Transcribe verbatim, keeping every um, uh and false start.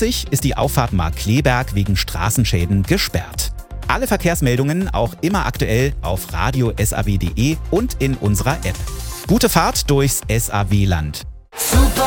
vierzig ist die Auffahrt Markkleeberg wegen Straßenschäden gesperrt. Alle Verkehrsmeldungen auch immer aktuell auf radio punkt s a w punkt d e und in unserer App. Gute Fahrt durchs S A W-Land.